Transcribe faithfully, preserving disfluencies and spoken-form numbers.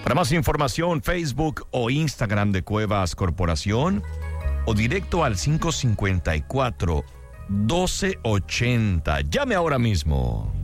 Para más información, Facebook o Instagram de Cuevas Corporación o directo al cinco cinco cuatro, uno dos ocho cero. Llame ahora mismo.